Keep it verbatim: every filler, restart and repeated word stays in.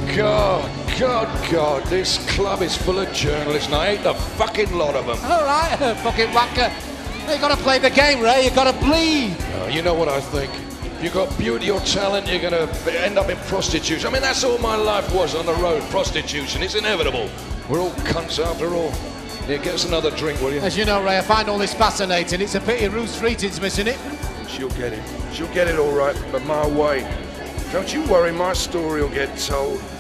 God, God, God, this club is full of journalists and I hate the fucking lot of them. All right, fucking wanker. You gotta play the game, Ray. You gotta bleed. Oh, you know what I think? If you've got beauty or talent, you're gonna end up in prostitution. I mean, that's all my life was on the road, prostitution. It's inevitable. We're all cunts after all. Here, get us another drink, will you? As you know, Ray, I find all this fascinating. It's a pity Ruth Streeting's missing it. She'll get it. She'll get it all right, but my way. Don't you worry, my story will get told.